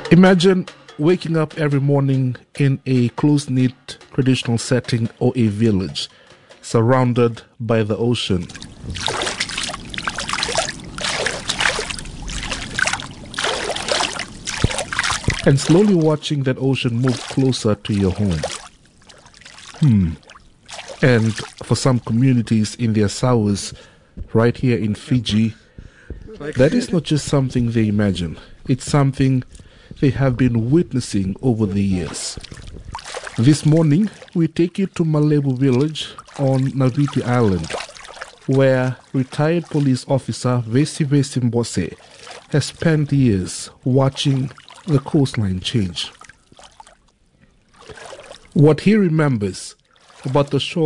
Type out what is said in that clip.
Imagine waking up every morning in a close-knit traditional setting or a village, surrounded by the ocean. And slowly watching that ocean move closer to your home. And for some communities in the Azores, right here in Fiji, that is not just something they imagine. It's something they have been witnessing over the years. This morning, we take you to Malebu village on Naviti Island, where retired police officer Vesi Mbose has spent years watching the coastline change. What he remembers about the shore